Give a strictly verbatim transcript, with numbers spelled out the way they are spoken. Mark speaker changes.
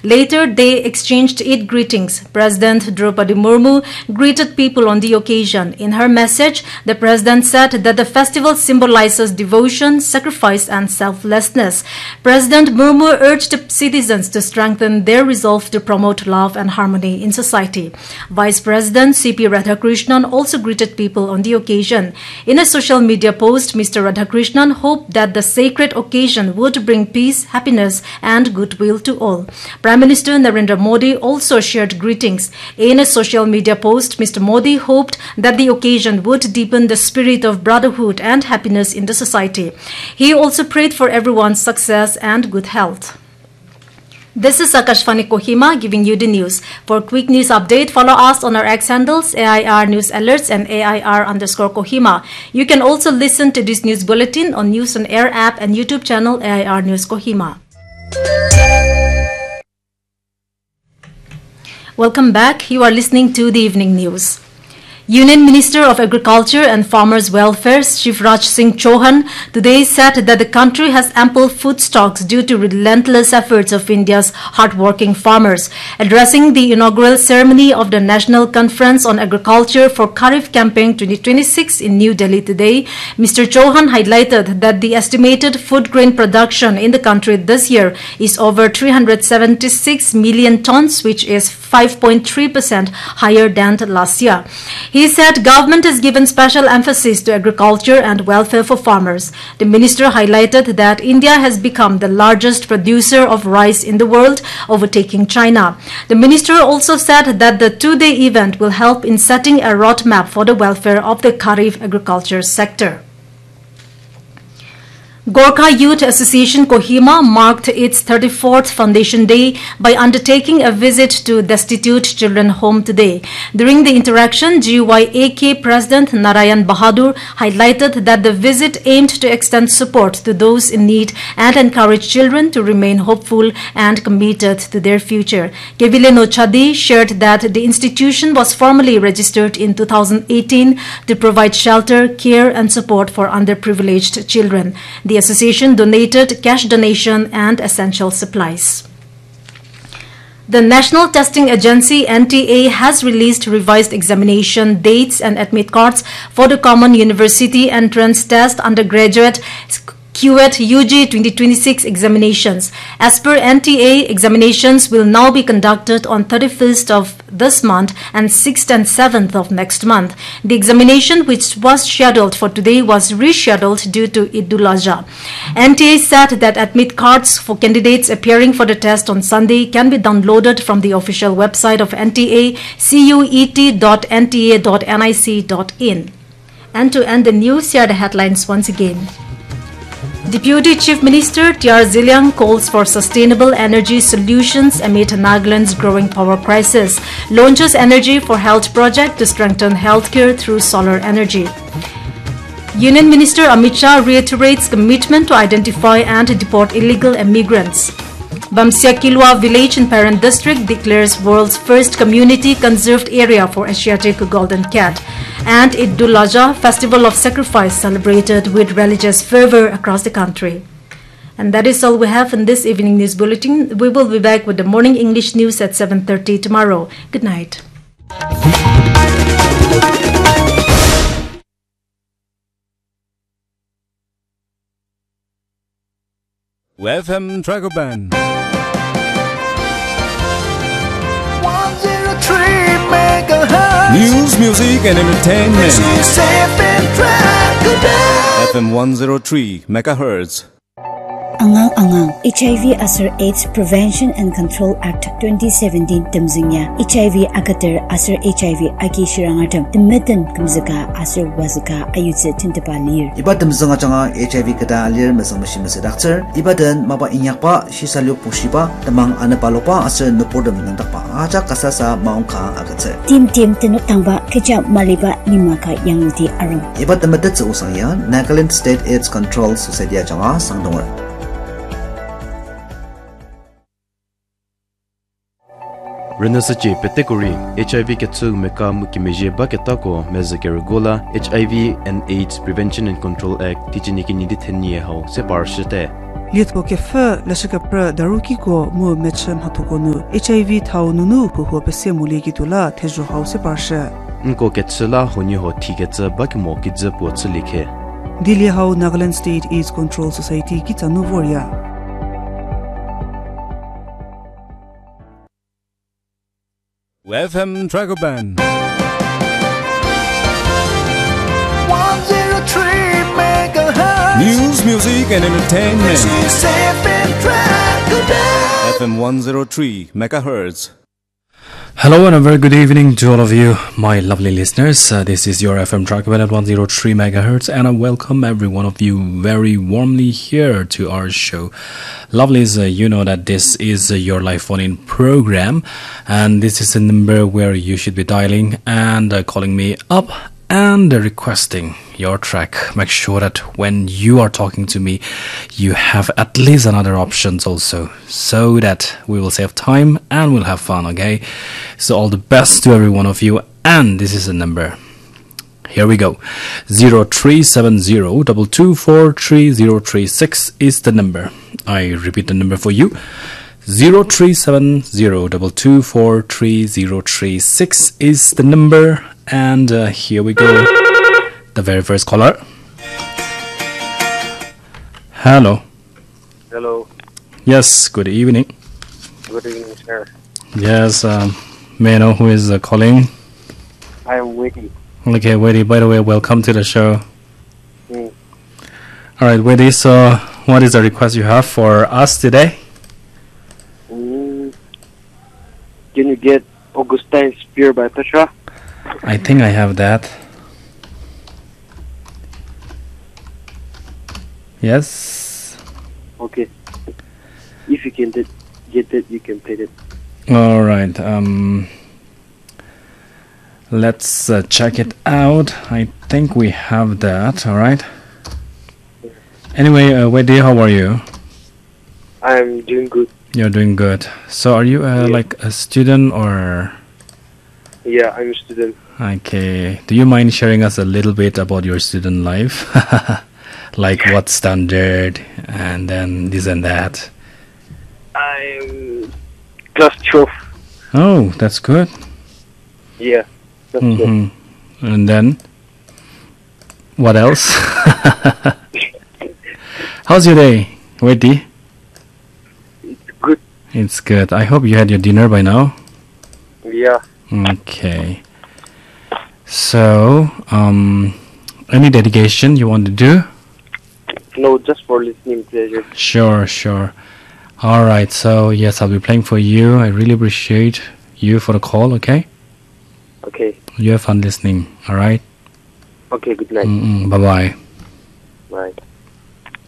Speaker 1: Later, they exchanged Eid greetings. President Draupadi Murmu greeted people on the occasion. In her message, the president said that the festival symbolizes devotion, sacrifice, and selflessness. President Murmu urged citizens to strengthen their resolve to promote love and harmony in society. Vice President C P Radhakrishnan also greeted people on the occasion. In a social media post, Mister Radhakrishnan hoped that the sacred occasion would bring peace, happiness, and goodwill to all. Prime Minister Narendra Modi also shared greetings. In a social media post, Mister Modi hoped that the occasion would deepen the spirit of brotherhood and happiness in the society. He also prayed for everyone's success and good health. This is Akashvani Kohima giving you the news. For quick news update, follow us on our X handles, A I R News Alerts and A I R underscore Kohima. You can also listen to this news bulletin on News on Air app and YouTube channel A I R News Kohima. Welcome back. You are listening to the evening news. Union Minister of Agriculture and Farmers Welfare Shivraj Singh Chauhan today said that the country has ample food stocks due to relentless efforts of India's hardworking farmers. Addressing the inaugural ceremony of the National Conference on Agriculture for Kharif Campaign twenty twenty-six in New Delhi today, Mister Chauhan highlighted that the estimated food grain production in the country this year is over three hundred seventy-six million tons, which is five point three percent higher than last year. He said government has given special emphasis to agriculture and welfare for farmers. The minister highlighted that India has become the largest producer of rice in the world, overtaking China. The minister also said that the two-day event will help in setting a roadmap for the welfare of the Kharif agriculture sector. Gorkha Youth Association Kohima marked its thirty-fourth Foundation Day by undertaking a visit to destitute children home today. During the interaction, G Y A K President Narayan Bahadur highlighted that the visit aimed to extend support to those in need and encourage children to remain hopeful and committed to their future. Kevile Nochadi shared that the institution was formally registered in two thousand eighteen to provide shelter, care and support for underprivileged children. The The association donated cash donation and essential supplies. The National Testing Agency N T A has released revised examination dates and admit cards for the Common University Entrance Test undergraduate Q E T U G twenty twenty-six examinations. As per N T A, examinations will now be conducted on thirty-first of this month and sixth and seventh of next month. The examination, which was scheduled for today, was rescheduled due to Eid ul-Adha. N T A said that admit cards for candidates appearing for the test on Sunday can be downloaded from the official website of N T A, cuet dot n t a dot n i c dot in. And to end the news, here are the headlines once again. Deputy Chief Minister T R Ziliang calls for sustainable energy solutions amid Nagaland's growing power crisis. Launches Energy for Health project to strengthen healthcare through solar energy. Union Minister Amit Shah reiterates commitment to identify and deport illegal immigrants. Bamsia Kilwa village in Parent district declares world's first community conserved area for Asiatic golden cat. And Eid ul-Adha, festival of sacrifice, celebrated with religious fervor across the country. And that is all we have in this evening news bulletin. We will be back with the morning English news at seven thirty tomorrow. Good night.
Speaker 2: F M Dragoban News, music and entertainment. F M one oh three megahertz.
Speaker 3: Angang Angang H I V Asur AIDS Prevention and Control Act twenty seventeen Tamzingya H I V Agatar Asur H I V Aki Shirangatam Timitan Kumzaka Asur Wazaka Ayutse Tintapalir
Speaker 4: Iba Tamzanga Changa H I V Kata Alir Masamashi Masadakter Ibadan Maba Inyakpa Shisaluk Pushipa Tamang Anapalopa Asur Nupodam Nandapa Aja Kasasa Maungka Agatse
Speaker 3: Tim Tim Tinutangba Keja Maliba Nimaka Yanguti Aram
Speaker 4: Iba Tamatat Usaya Nagaland State AIDS Control Society Changa Sangdonga
Speaker 5: Renasachi Petekuri H I V Ketsu Meka Mukimeje Baketako Mezakeragola H I V and AIDS Prevention and Control Act Tichiniki Nidi Tenye Ho Separshete
Speaker 6: Lietko ke fe lashika pra daruki ko mu mechem hatokonu H I V thau nunu pu ho pese mulegi tula tejo house parsha.
Speaker 5: Nko ketsula honi ho tiketse bak mo kidze po tsilike.
Speaker 6: Dili hau Nagaland State AIDS Control Society ki tanu voria.
Speaker 2: F M Dragoban.
Speaker 7: one oh three megahertz.
Speaker 2: News, music, and entertainment.
Speaker 7: This is F M Dragoban.
Speaker 2: F M one oh three megahertz.
Speaker 8: Hello and a very good evening to all of you, my lovely listeners. Uh, this is your F M Dragoban at one oh three megahertz, and I welcome every one of you very warmly here to our show. Lovelies, uh, you know that this is uh, your live phone-in program, and this is a number where you should be dialing and uh, calling me up and uh, requesting your track. Make sure that when you are talking to me, you have at least another options also, so that we will save time and we'll have fun, okay? So all the best to every one of you, and this is the number. Here we go. zero three seven zero two two four three zero three six is the number. I repeat the number for you. zero three seven zero two two four three zero three six is the number. And uh, here we go. The very first caller. Hello.
Speaker 9: Hello.
Speaker 8: Yes, good evening.
Speaker 9: Good evening, sir.
Speaker 8: Yes, um, may I know who is uh, calling?
Speaker 9: I am waiting.
Speaker 8: Okay, Weddy, by the way, welcome to the show.
Speaker 9: Mm.
Speaker 8: Alright, Weddy, so what is the request you have for us today?
Speaker 9: Mm. Can you get Augustine Spear by Petra?
Speaker 8: I think I have that. Yes.
Speaker 9: Okay. If you can get, get it, you can play it.
Speaker 8: Alright, um... let's uh, check it out. I think we have that, alright? Anyway, uh, Weddy, how are you?
Speaker 9: I'm doing good.
Speaker 8: You're doing good. So are you uh,
Speaker 9: Yeah.
Speaker 8: like a student or...
Speaker 9: Yeah, I'm a student.
Speaker 8: Okay. Do you mind sharing us a little bit about your student life? Like what standard and then this and that?
Speaker 9: I'm class twelve.
Speaker 8: Oh, that's good.
Speaker 9: Yeah, that's
Speaker 8: hmm And then what else? How's your day, Weddy?
Speaker 9: It's good.
Speaker 8: It's good. I hope you had your dinner by now.
Speaker 9: Yeah.
Speaker 8: Okay. So, um, any dedication you want to do?
Speaker 9: No, just for listening pleasure.
Speaker 8: Sure, sure. All right. So yes, I'll be playing for you. I really appreciate you for the call. Okay.
Speaker 9: Okay.
Speaker 8: You have fun listening. All right.
Speaker 9: Okay, good night.
Speaker 8: Mm-mm, bye bye.
Speaker 9: Bye.